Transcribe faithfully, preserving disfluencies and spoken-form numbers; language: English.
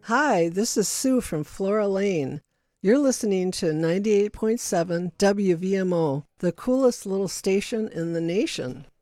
Hi, this is Sue from Flora Lane. You're listening to ninety-eight point seven W V M O, the coolest little station in the nation.